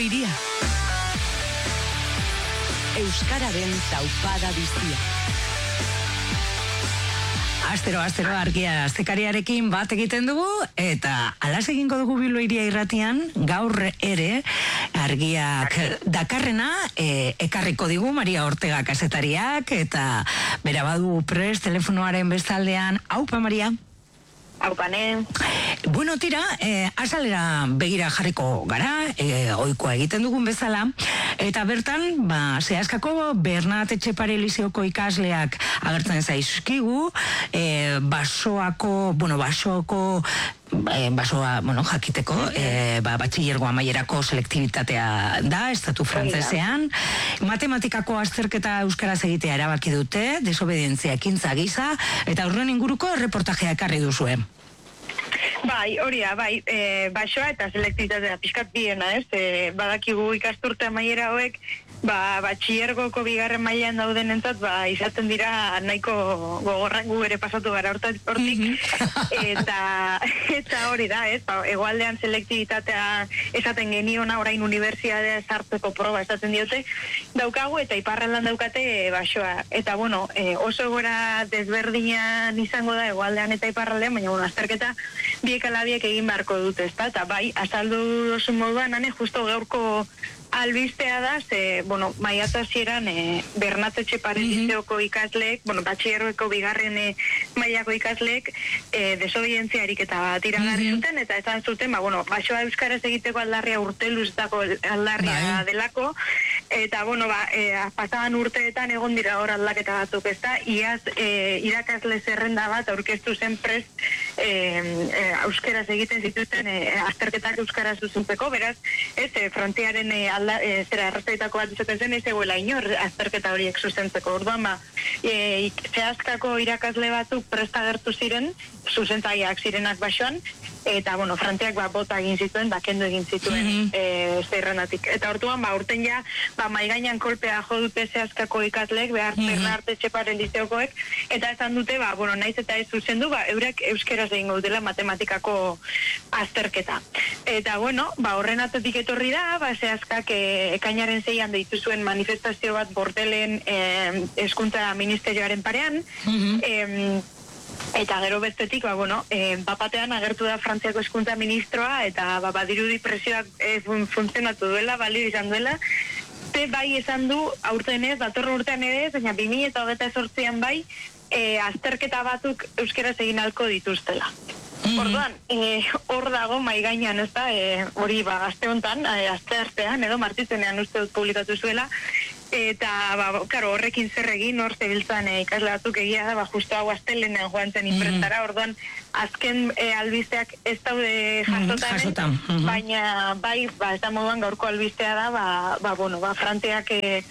Iria. Euskararen taupada biztia. Astero argia astekariarekin bat egiten dugu, eta alas egingo dugu Bilbo Iria irratian, gaur ere argiak dakarrena ekarriko digu Maria Ortega kazetariak, eta bera badu prest telefonoaren bestaldean. Aupa, Maria. Aupane. Bueno, tira, azalera begira jarriko gara, ohikoa egiten dugun bezala, eta bertan, zehazkako Bernat Etxepare Lizeoko ikasleak agertzen zaizkigu, basoa, jakiteko, batxillergo amaierako selektibitatea da, estatu frantzesean. Matematikako azterketa euskaraz egitea erabaki dute, desobedientzia ekintza gisa, eta horren inguruko reportajea ekarri duzue. Bai, basoa eta selektibitatea pixkat biena, ez? Badakigu ikasturte amaiera hauek, batxillergoko bigarren mailan daudenentzat, izaten dira nahiko gogorrak, gu ere pasatu gara hortik, eta hori da, ez? Hegoaldean selektibitatea esaten geniona, orain unibertsitatea sartzeko proba esaten diote, daukagu eta iparraldean daukate basoa. Eta oso gora desberdinan izango da hegoaldean eta iparraldean, baina azterketa biek ala biek egin beharko dute, ezta? Eta azaldu dozu moduan, justo gaurko albistea da, maiatza hasieran Bernat Etxepare Lizeoko ikasleek, batxillergoko bigarren mailako ikasleek desobedientzia ariketa bat iragarri zuten, eta esan zuten, basoa euskaraz egiteko aldarria urteluztako aldarria delako, eta pasaban urteetan egon dira hor aldaketa batzuk, ezta, iaz irakasle zerrenda bat aurkeztu zen prest euskaraz egiten zituzten azterketak euskaraz zuzentzeko, beraz, frontiaren errazaitako bat izaten zen, ez egoela inor azterketa horiek zuzentzeko. Orduan, zehazkako irakasle batzuk prest agertu ziren, zuzentzaileak zirenak basoan, eta, frantziak bota egin zituen, kendu egin zituen zerrendatik. Eta orduan, urten ja, maigainan kolpea jo dute zehazkako ikasleek, Bernat Etxepare Lizeokoek, eta esan dute, naiz eta ez zuzendu, eurek euskeraz egingo dutela matematikako azterketa. Eta, horren atzetik etorri da, zehazkak ekainaren 6an deitu zuen manifestazio bat Bordelen hezkuntza ministerioaren parean, eta gero bestetik, bapatean agertu da Frantziako hezkuntza ministroa, eta badirudi presioak funtzionatu duela, balio izan duela, bai esan du aurten ez, datorren urtean ere ez, baina 2028an bai, azterketa batzuk euskeraz egin ahalko dituztela. Orduan, hor dago maigainan, ez da, hori gazte honetan, asteartean, edo martitzenean uste dut publikatu zuela, eta, horrekin zer egin, hor zebiltzan ikasle batzuk egia da, justu hau astelenean joan zen imprentara, orduan, azken albisteak ez daude jasotan, baina, ez da moduan gaurko albistea da, Frantziak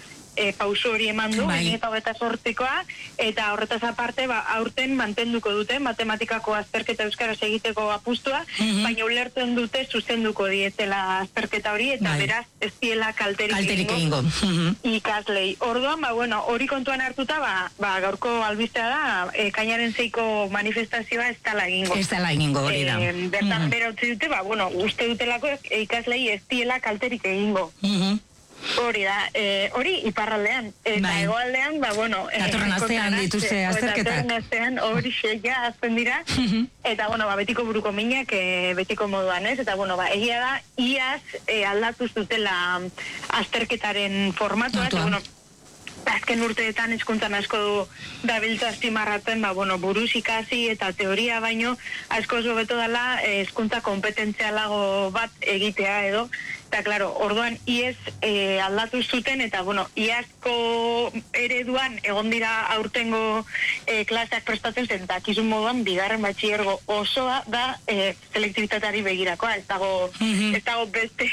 pauso hori eman du, 2028koa, eta horretaz aparte, aurten mantenduko dute matematikako azterketa euskaraz egiteko apustua, baina ulertzen dute zuzenduko dietela azterketa hori, eta beraz ez diela kalterik egingo ikaslei. Orduan, hori kontuan hartuta, gaurko albistea da, kainaren 6ko manifestazioa ez dela egingo. Ez dela egingo, hori da. Bertan bera utzi dute, uste dutelako ikaslei ez diela kalterik egingo. Hori da, hori iparraldean, eta hegoaldean, datorren astean dituzte azterketak. Datorren astean hori xeia azten dira, eta, betiko buruko minak, betiko moduan, ez? Eta, egia da, iaz aldatu zutela azterketaren formatua, eta, azken urteetan hezkuntzan asko du dabiltza azpimarratzen, buruz ikasi eta teoria baino, asko hobeto dela hezkuntza kompetentzialago bat egitea edo, eta, orduan iez aldatu zuten, eta, iazko ereduan egon dira aurtengo klaseak prestatzen zen, eta kizun moduan, bigarren batxillergo osoa da selektibitateari begirakoa, ez dago beste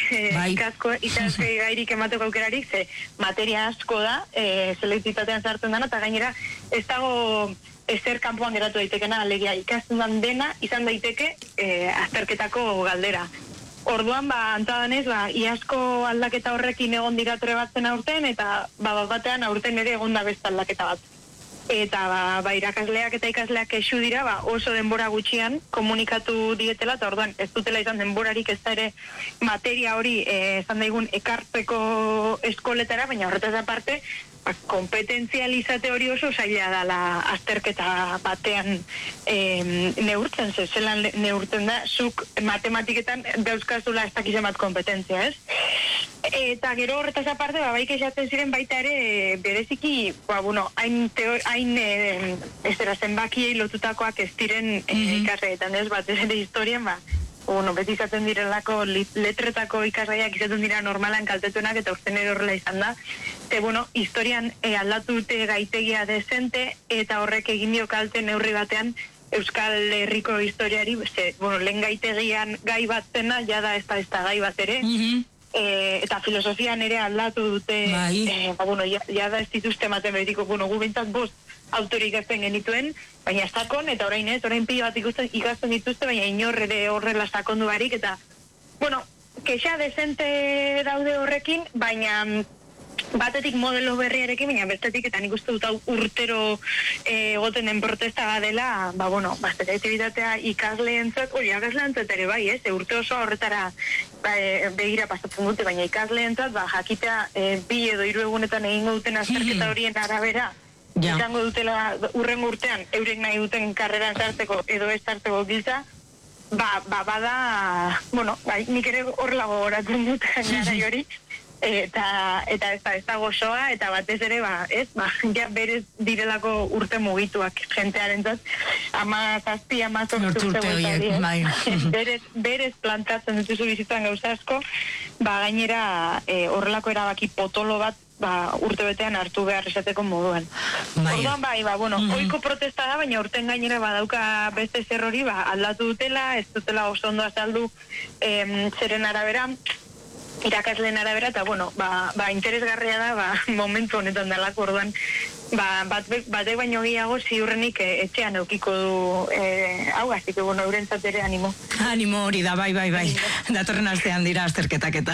ikasgai gairik emateko aukerarik, ze materia asko da, selektibitatean sartzen dena, eta gainera ez dago ezer kanpoan geratu daitekena, alegia ikasten dena izan daiteke azterketako galdera. Orduan, antzadanez, iazko aldaketa horrekin egon dira trebatzen aurten, eta batean aurten ere egon da beste aldaketa bat. eta ba irakasleak eta ikasleak kexu dira, ba oso denbora gutxian komunikatu dietela, eta orduan ez dutela izan denborarik ez da ere materia hori esan daigun ekartzeko eskoletara, baina horretaz aparte kompetentzializate hori oso zaila dela azterketa batean neurtzen, zelan neurtzen da, zuk matematiketan dauzkazula ez dakizen bat kompetentzia, ez? Eta gero horretaz aparte, baik esaten ziren baita ere bereziki, hain zenbakiei lotutakoak ez diren ikasleetan, ez? Bat ez ere historian, beti izaten direlako letretako ikasgaiak izaten dira normalan kaltetuenak eta urten ere horrela izan da. Historian aldatu dute gaitegia dezente eta horrek egin dio kalte neurri batean Euskal Herriko historiari, lehen gaitegian gai bat zena, jada ez da gai bat ere, eta filosofian ere aldatu dute, jada ez dituzte matematikok, gu bintzat bost autore ikasten genituen, baina sakon, eta orain pila bat ikasten dituzte, baina inor ere horrela sakondu barik, eta, kexa dezente daude horrekin, baina batetik modelo berriarekin, baina bestetik, eta nik uste dut hau urtero egoten den protesta badela, selektibitatea ikasleentzat ere bai, ez? Urte oso horretara begira pasatzen dute, baina ikasleentzat, jakitea 2 edo 3 egunetan egingo duten azterketa horien arabera, izango dutela urrengo urtean eurek nahi duten karreran sartzeko edo ez sartzeko giltza, bada, nik ere horrela gogoratzen dut garai hori, eta ez da gozoa, eta batez ere, berez direlako urte mugituak jentearentzat, 17-18 urte berez plantatzen dituzu bizitzan gauza asko, gainera horrelako erabaki potolo bat urte betean hartu behar esateko moduan. Orduan oiko protesta da, baina urten gainera badauka beste zer hori, aldatu dutela, ez dutela oso ondo azaldu zeren arabera, irakasleen arabera, eta interesgarria da, momentu honetan dalako, orduan, batek baino gehiago ziurrenik etxean eukiko du hau, así que eurentzat ere animo. Animo hori da, bai. Datorren astean dira azterketak eta.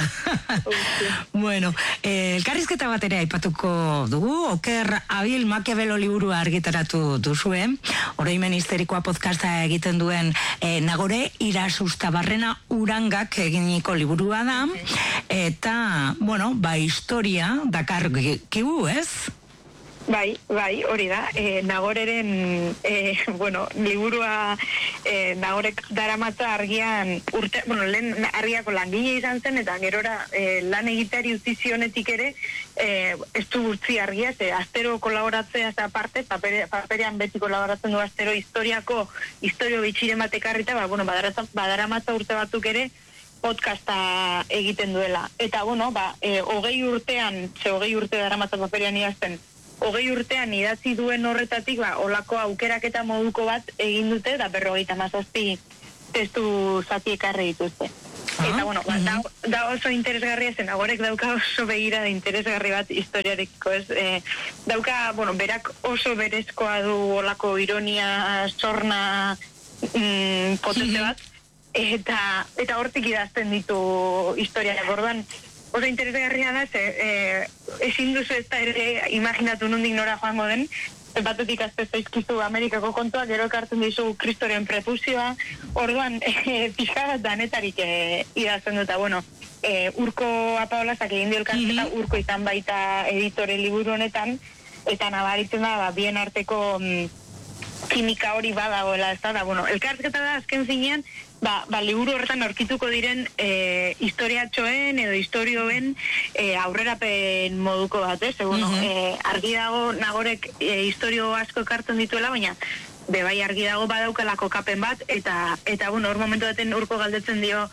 Elkarrizketa bat ere aipatuko dugu, Oker Abil Makiabelo liburua argitaratu duzue, Oroimen Histerikoa podcasta egiten duen Nagore Irasustabarrena Urangak eginiko liburua da, eta, historia dakar kibu, ez? Bai, hori da. Nagoreren, liburua Nagorek daramatza argian lehen argiako langile izan zen, eta gerora lan egiteari utzi zionetik ere, ez du utzi argia, astero kolaboratzea aparte, paperean beti kolaboratzen du astero historio bitxiren bat ekarrita, badaramatza urte batzuk ere, podcasta egiten duela. Eta, 20 urtean, 20 urte daramatza paperean idazten, 20 urtean idatzi duen horretatik, olako aukeraketa moduko bat egin dute, da 57 testu zati ekarri dituzte. Eta, da oso interesgarria zen, Nagorek dauka oso begira de interesgarri bat historiarekiko, ez? Dauka, berak oso berezkoa du olako ironia, sorna potente bat, eta hortik idazten ditu historiak, orduan, oso interesgarria da, ezin duzu ez da ere imaginatu nondik nora joango den, batetik azte zaizkizu Amerikako kontua, gero ekartzen dizu Kristoren prepuzioa, orduan pixka danetarik idazten dut, Urko Apaolazak egin dio elkartzeta, Urko izan baita editore liburu honetan, eta nabaritzen da, bien arteko kimika hori badagoela, ez da, elkartzeta da azken zinean, liburu horretan aurkituko diren historiatxoen edo historioen aurrerapen moduko bat, ez? Argi dago Nagorek historio asko ekartzen dituela, baina bai argi dago badaukalako kapen bat, eta hor momentu baten Urko galdetzen dio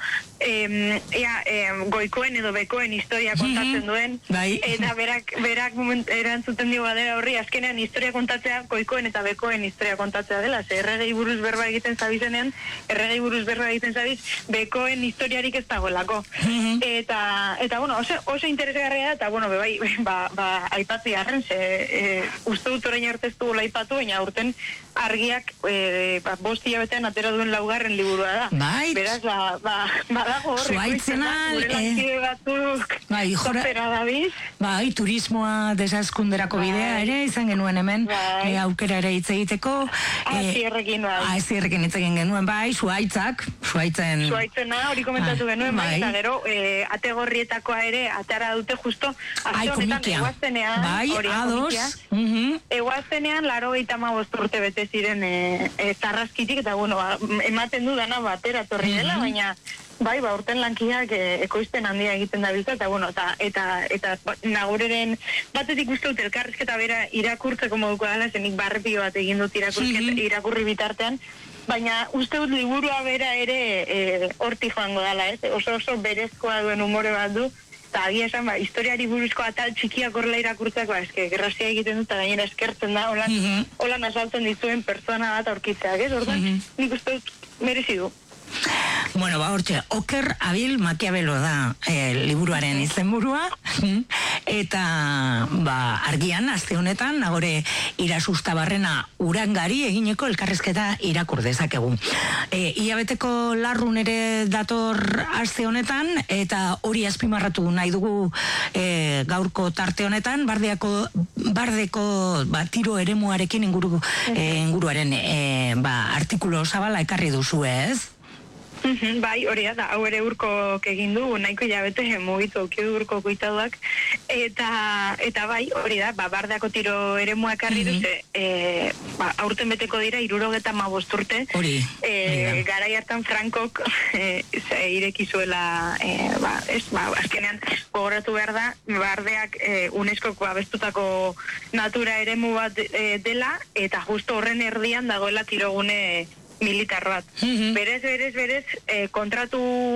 goikoen edo bekoen historia kontatzen duen, eta berak erantzuten dio badera horri, azkenean historia kontatzea goikoen eta bekoen historia kontatzea dela, erregei buruz berba egiten zabizenean, bekoen historiarik ez dagoelako. Eta oso interesgarria da, eta aipatzi arren, uste dut orain arte ez dugu aipatu, baina urten argi argiak 5 hilabetean atera duen laugarren liburua da. Bai. Beraz, badago horrek. Zuaitzena, gure lankide batzuk topera dabiz. Bai, turismoa desazkunderako bidea ere, izan genuen hemen, aukera ere hitz egiteko. Azierrekin hitz egin genuen, bai, Zuaitzena, hori komentatu genuen, bai, eta gero, ategorrietakoa ere, atara dute justo, azte honetan, eguaztenean, hori komikia, eguaztenean, 85 urte bete ziren zarraskitik, eta bueno, ematen du dana batera torri dela, baina bai, urten lankiak ekoizpen handia egiten da biltza, eta bueno, eta nagureren batetik uste dut elkarrizketa bera irakurtzeko moduko dela, zenik barrepio bat egin dut irakurri bitartean, baina uste dut liburua bera ere horti joango dela, ez? Oso berezkoa duen umore bat du, eta agia esan, historiari buruzko atal txikiak horrela irakurtzeko, gerrazia egiten dut, eta gainera eskertzen da, holan azaltzen dituen persona bat aurkitzeak, ez? Orduan, nik uste dut merezi du. Bueno, hortxe, Oker Abil Makiabelo da liburuaren izenburua, eta argian, aste honetan, nagore Irasustabarrena Urangari egineko elkarrizketa irakur dezakegu. Ilabeteko larrun ere dator aste honetan, eta hori azpimarratu nahi dugu gaurko tarte honetan, bardeko tiro eremuarekin inguruaren artikulo zabala ekarri duzu, ez? Bai, hori da, hau ere urkok egin du, nahiko hilabete mugitu aukidu urko koitaduak, eta bai, hori da, bardeako tiro eremua ekarri dute, aurten beteko dira 75 urte, garai hartan Frankok ireki zuela, azkenean gogoratu behar da, bardeak UNESCOk abestutako natura eremu bat dela, eta justo horren erdian dagoela tirogune militar bat. Berez, kontratu,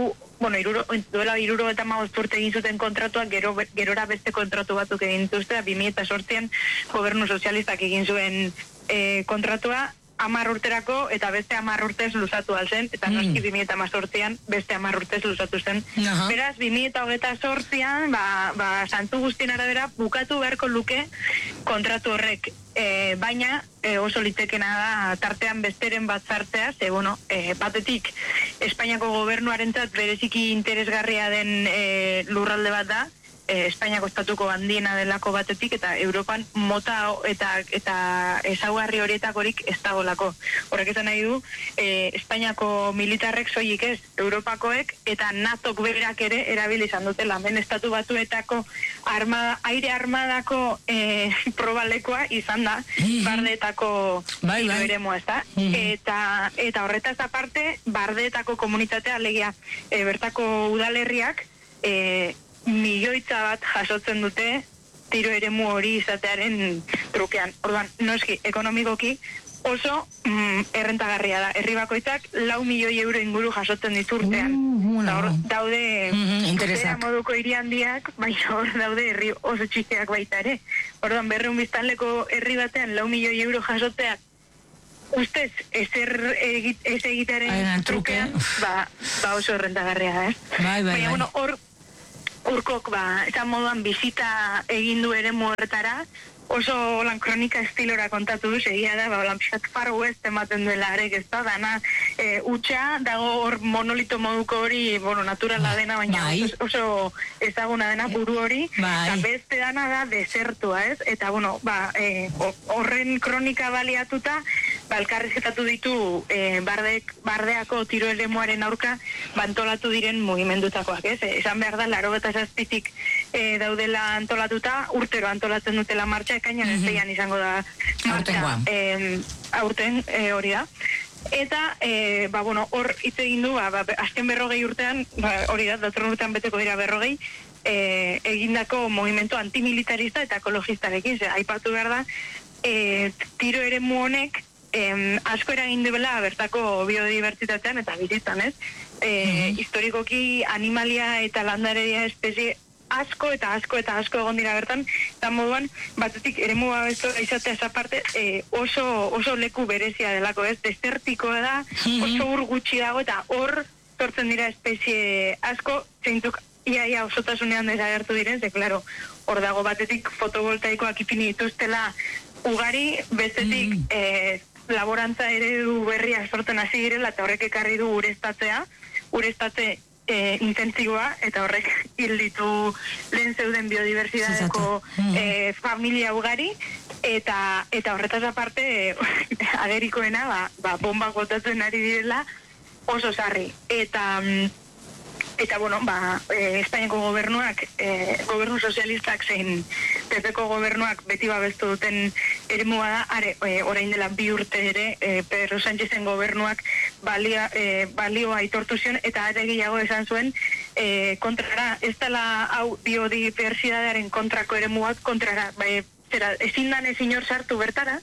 duela 75 urte egin zuten kontratuak, gerora beste kontratu batzuk egin dituzte, 2008an gobernu sozialistak egin zuen kontratua, 10 urterako, eta beste 10 urtez luzatu alzen, eta noski 2018an beste 10 urtez luzatu zen. Beraz, 2028an, santu guztien arabera, bukatu beharko luke kontratu horrek. Baina oso litekena da tartean besteren bat zartzea, batetik Espainiako gobernuarentzat bereziki interesgarria den lurralde bat da, Espainiako estatuko handiena delako batetik, eta Europan mota eta ezaugarri horietakorik ez dagolako. Horrek esan nahi du, Espainiako militarrek soilik ez, Europakoek eta NATOk berak ere erabili izan dutela. Hemen estatu batuetako aire armadako probalekoa izan da, bardeetako eremua, ez da? Eta horretaz aparte, bardeetako komunitatea, alegia, bertako udalerriak, milioitza bat jasotzen dute tiro eremu hori izatearen trukean. Orduan, noski, ekonomikoki oso errentagarria da. Herri bakoitzak 4 milioi euro inguru jasotzen diturtean. Daude moduko hiri handiak, baina hor daude herri oso txikiak baita ere. Orduan, 200 biztanleko herri batean 4 milioi euro jasoteak ustez ez egitearen trukean, oso errentagarria da, Baina, hor urkok, esan moduan bizita egin du ere horretara, oso lan kronika estilora kontatu du, egia da, lan pixat Far West ematen duela arek, ez da, dana utxa, dago hor monolito moduko hori, naturala dena, baina oso ezaguna dena buru hori, eta beste dana da desertua, ez? Eta, horren kronika baliatuta, elkarrizketatu ditu bardeako tiro eremuaren aurka bantolatu diren mugimendutakoak, ez? Esan behar da, 87tik daudela antolatuta, urtero antolatzen dutela martxa, ekainan ez zeian izango da martxa, aurten hori da. Eta, hor hitz egin du, azken 40 urtean, hori da, datorren urtean beteko dira 40, egindako movimento antimilitarista eta ekologistarekin, aipatu behar da, tiro eremu honek, asko eragin duela bertako biodibertsitatean eta bizitzan, ez? Historikoki animalia eta landaredia espezie asko egon dira bertan, eta moduan, batetik eremu babestu izatea zaparte oso leku berezia delako, ez? Desertikoa da, oso ur gutxi dago, eta hor sortzen dira espezie asko, zeintzuk ia osotasunean desagertu diren, ze, klaro, hor dago batetik fotovoltaikoak ipini dituztela ugari, bestetik laborantza eredu berriak sortzen hasi direla, eta horrek ekarri du ureztatze intentzioa, eta horrek hil ditu lehen zeuden biodibertsitateko familia ugari, eta horretaz aparte agerikoena bomba botatzen ari direla oso sarri. Eta bueno, Espainiako gobernuak, gobernu sozialistak zein PP-ko gobernuak beti babestu duten eremua da, orain dela 2 urte ere, Pedro Sánchezen gobernuak balioa aitortu zion, eta are gehiago esan zuen, kontrara, ez dela hau biodiversitatearen kontrako eremu bat, kontrara, ezin dan ezin hor sartu bertara,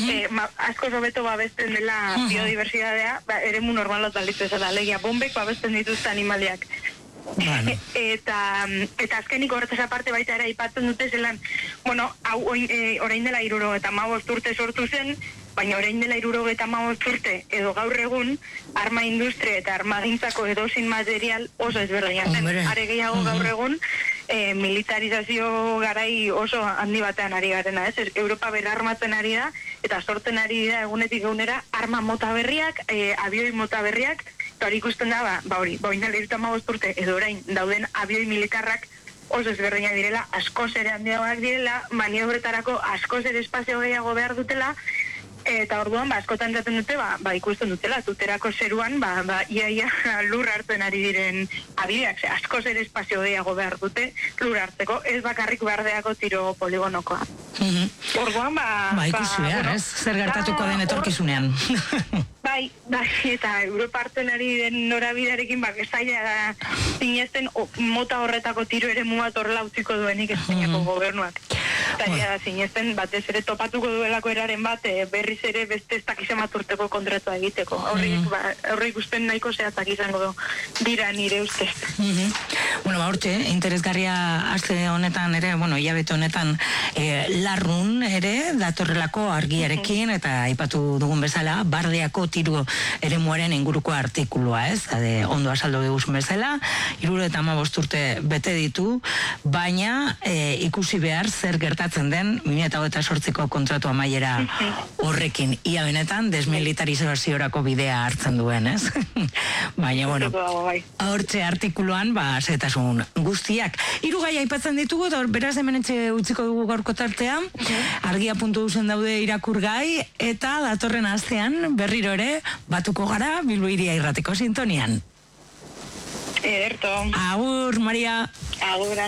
asko hobeto babesten dela biodiversitatea, eremu normal bat balitzu ez da, legia bombek babesten dituzte animaliak. Bueno. Eta azkenik horretaz aparte baita ere aipatzen dute zelan, bueno, hau orain dela 75 urte sortu zen, baina orain dela 75 urte edo gaur egun arma industria eta armagintzako edozein material oso ezberdina zen. Are gehiago gaur egun militarizazio garai oso handi batean ari garena, ez? Europa berarmatzen ari da eta sortzen ari da egunetik egunera arma mota berriak, abioi mota berriak, eta hori ikusten da, orain dela 75 urte edo orain dauden abioi militarrak oso ezberdinak direla, askoz ere handiagoak direla, maniobretarako askoz ere espazio gehiago behar dutela, eta orduan, askotan jaten dute, ikusten dutela, tuterako zeruan, iaia lur hartzen ari diren abideak, askoz ere espazio gehiago behar dute lur hartzeko, ez bakarrik berdeako tiro poligonokoa. Orduan, ikusi behar, ez? Zer gertatuko den etorkizunean. Bai, eta Europa hartzen ari den norabidearekin, zaila da zinezten mota horretako tiro ere muat horrela utziko duenik Espainiako gobernuak. Zaila da zinezten, batez ere topatuko duelako eraren bat, berriz ere beste ez dakizemat urteko kontratua egiteko. Horrik usten nahiko zehatzak izango dira nire ustez. Bueno, hortxe, interesgarria aste honetan ere, hilabete honetan larrun ere, datorrelako argiarekin, eta aipatu dugun bezala, bardeako tiro eremuaren inguruko artikulua, ez? Ondo azaldu diguzun bezala, 75 urte bete ditu, baina ikusi behar zer gertatzen den 2028ko kontratu amaiera horrekin. Ia benetan, desmilitarizaziorako bidea hartzen duen, ez? Baina, hortxe artikuluan, zetasun guztiak. 3 gai aipatzen ditugu, eta beraz hemen etxe utziko dugu gaurko tartea, argia.usen daude irakurgai, eta datorren astean berriro ere batuko gara Bilbo Hiria Irratiko sintonian. Ederto. Agur, Maria. Agur,